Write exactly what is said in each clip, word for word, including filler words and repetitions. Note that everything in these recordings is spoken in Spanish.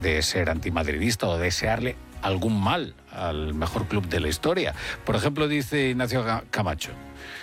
de ser antimadridista o desearle algún mal al mejor club de la historia. Por ejemplo, dice Ignacio Camacho: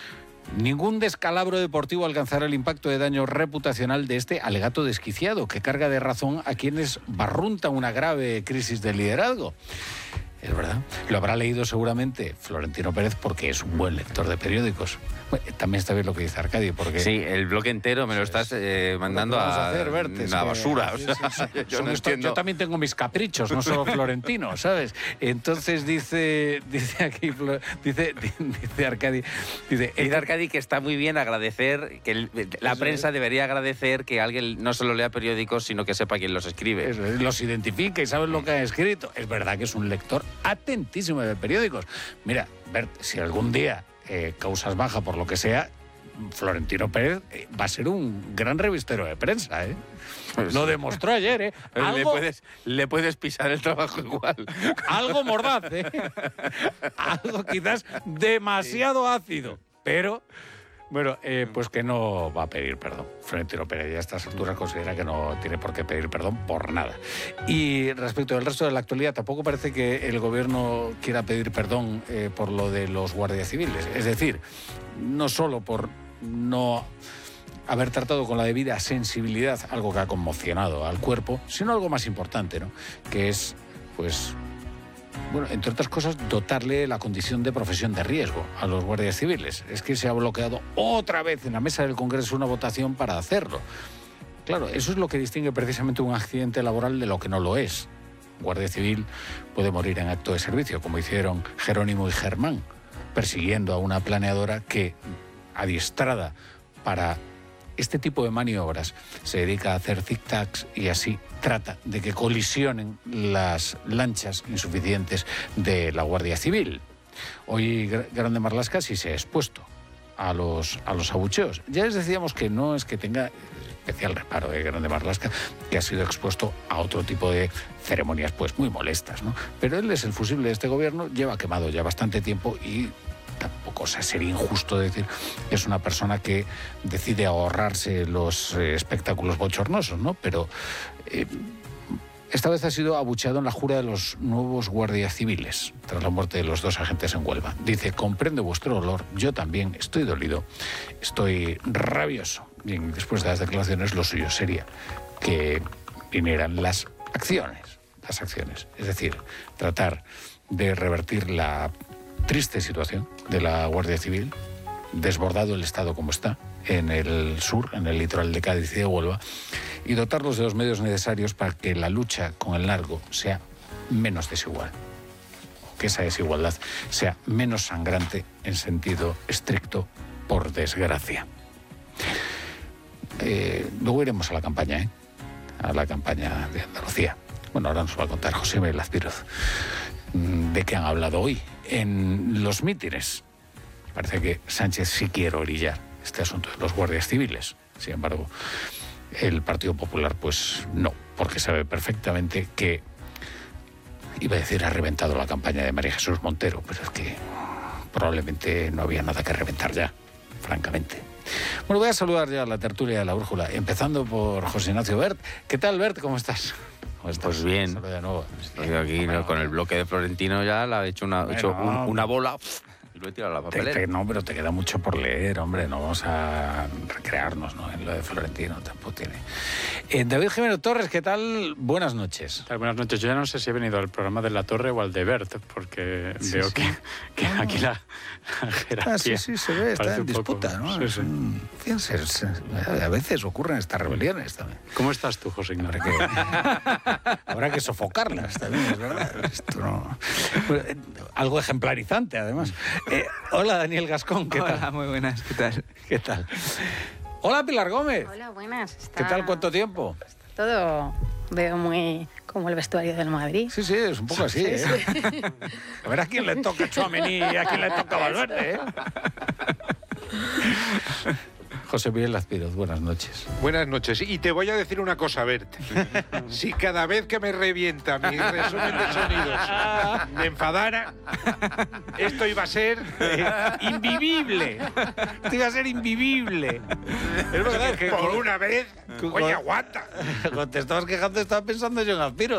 ningún descalabro deportivo alcanzará el impacto de daño reputacional de este alegato desquiciado, que carga de razón a quienes barruntan una grave crisis de liderazgo. Es verdad. Lo habrá leído seguramente Florentino Pérez porque es un buen lector de periódicos. Bueno, también está bien lo que dice Arcadio, porque... Sí, el bloque entero me lo estás eh, mandando a, a hacer, Bert, es la basura. Que, o sea, sí, sí. Yo, no esto, yo también tengo mis caprichos, no solo Florentino, ¿sabes? Entonces dice dice aquí, dice, dice Arcadio... Dice, dice Arcadio que está muy bien agradecer, que el, la eso prensa es. debería agradecer que alguien no solo lea periódicos, sino que sepa quién los escribe. Eso es, los identifique y sabe lo que han escrito. Es verdad que es un lector atentísimo de periódicos. Mira, Bert, si algún día eh, causas baja por lo que sea, Florentino Pérez eh, va a ser un gran revistero de prensa, ¿eh? Pues lo demostró ayer, ¿eh? Algo, le, puedes, le puedes pisar el trabajo igual. Algo mordaz, ¿eh? Algo quizás demasiado ácido, pero... Bueno, eh, pues que no va a pedir perdón. Florentino Pérez ya a estas alturas considera que no tiene por qué pedir perdón por nada. Y respecto del resto de la actualidad, tampoco parece que el gobierno quiera pedir perdón eh, por lo de los guardias civiles. Es decir, no solo por no haber tratado con la debida sensibilidad algo que ha conmocionado al cuerpo, sino algo más importante, ¿no? Que es, pues... bueno, entre otras cosas, dotarle la condición de profesión de riesgo a los guardias civiles. Es que se ha bloqueado otra vez en la mesa del Congreso una votación para hacerlo. Claro, eso es lo que distingue precisamente un accidente laboral de lo que no lo es. Un guardia civil puede morir en acto de servicio, como hicieron Jerónimo y Germán, persiguiendo a una planeadora que, adiestrada para este tipo de maniobras, se dedica a hacer zigzags y así trata de que colisionen las lanchas insuficientes de la Guardia Civil. Hoy Grande Marlaska sí se ha expuesto a los, a los abucheos. Ya les decíamos que no es que tenga especial reparo de Grande Marlaska, que ha sido expuesto a otro tipo de ceremonias pues muy molestas, ¿no? Pero él es el fusible de este gobierno, lleva quemado ya bastante tiempo y tampoco, o sea, sería injusto decir que es una persona que decide ahorrarse los eh, espectáculos bochornosos, ¿no? Pero eh, esta vez ha sido abucheado en la jura de los nuevos guardias civiles, tras la muerte de los dos agentes en Huelva. Dice: comprendo vuestro dolor, yo también estoy dolido, estoy rabioso. Bien, después de las declaraciones, lo suyo sería que vinieran las acciones, las acciones. Es decir, tratar de revertir la triste situación de la Guardia Civil, desbordado el Estado como está, en el sur, en el litoral de Cádiz y de Huelva, y dotarlos de los medios necesarios para que la lucha con el narco sea menos desigual, que esa desigualdad sea menos sangrante en sentido estricto, por desgracia. Eh, luego iremos a la campaña, ¿eh? A la campaña de Andalucía. Bueno, ahora nos va a contar José Miguel Lazpiroz de qué han hablado hoy en los mítines. Parece que Sánchez sí quiere orillar este asunto de los guardias civiles. Sin embargo, el Partido Popular pues no, porque sabe perfectamente que, iba a decir, ha reventado la campaña de María Jesús Montero, pero es que probablemente no había nada que reventar ya, francamente. Bueno, voy a saludar ya a la tertulia de la Brújula, empezando por José Ignacio Bert. ¿Qué tal, Bert? ¿Cómo estás? ¿Cómo estás? Pues bien. De nuevo. Estoy aquí bueno, con el bloque de Florentino ya, la he hecho una, bueno, hecho un, una bola y lo he tirado a la papelera. Te, te, no, pero te queda mucho por leer, hombre. No vamos a recrearnos, ¿no?, en lo de Florentino, tampoco tiene. Eh, David Jiménez Torres, ¿qué tal? Buenas noches. Buenas noches. Yo ya no sé si he venido al programa de La Torre o al de Bert, porque sí, veo sí. que, que ah, aquí la, la jerarquía... Ah, sí, sí, se ve, está en disputa, poco, ¿no? Sí, sí. Un, fíjense, a veces ocurren estas rebeliones también. ¿Cómo estás tú, José Ignacio? Habrá que, habrá que sofocarlas también, es verdad. Esto no... Bueno, algo ejemplarizante, además. Eh, hola, Daniel Gascón, ¿qué hola, tal? Hola, muy buenas, ¿qué tal? ¿Qué tal? Hola, Pilar Gómez. Hola, buenas. Está... ¿Qué tal? ¿Cuánto tiempo? Está todo, veo muy como el vestuario del Madrid. Sí, sí, es un poco así, sí, ¿eh? Sí. A ver a quién le toca Tchouaméni y a quién le toca Valverde, ¿eh? José Miguel Lazpiroz, buenas noches. Buenas noches. Y te voy a decir una cosa, Bert. Si cada vez que me revienta mi resumen de sonidos me enfadara, esto iba a ser eh, invivible. Esto iba a ser invivible. Es verdad que por una vez, oye, aguanta. Cuando te estabas quejando estaba pensando yo en Lazpiroz.